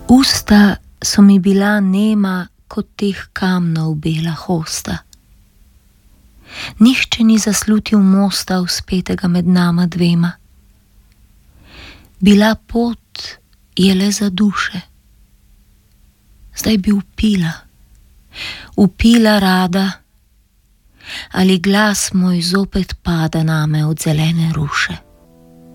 Usta so mi bila nema kot teh kamnov bela hosta. Nihče ni zaslutil mosta uspetega med nama dvema. Bila pot je le za duše. Zdaj bi upila rada, ali glas moj zopet pada name od zelene ruše.